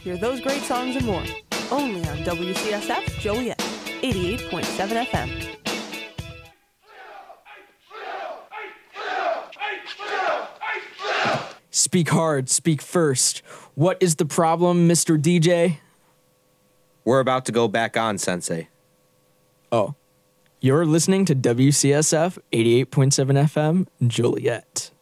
Hear those great songs and more only on WCSF Joliet, 88.7 FM. Speak hard, speak first. What is the problem, Mr. DJ? We're about to go back on, Sensei. Oh, you're listening to WCSF 88.7 FM, Joliet.